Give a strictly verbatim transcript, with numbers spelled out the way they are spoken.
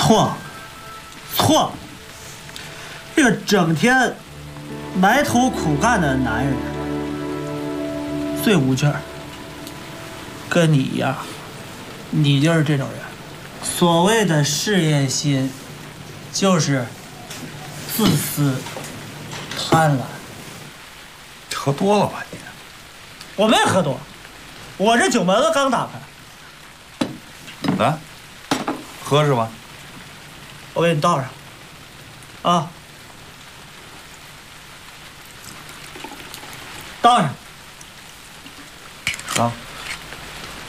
错，错。这个整天埋头苦干的男人最无劲儿，跟你一样，你就是这种人。所谓的事业心，就是自私、贪婪。 喝多了吧你？ 我没喝多，我这酒门子刚打开。 来，喝是吧？ 我给你倒上。啊，倒上。 啊。